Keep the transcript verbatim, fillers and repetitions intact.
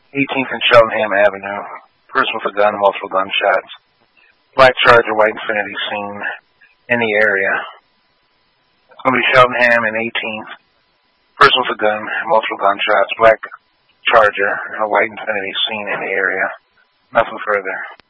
eighteenth and Cheltenham Avenue. Person with a gun, multiple gunshots. Black Charger, white Infiniti seen in the area. It's going to be Cheltenham and eighteenth. Person with a gun, multiple gunshots. Black Charger, and a white Infiniti seen in the area. Nothing further.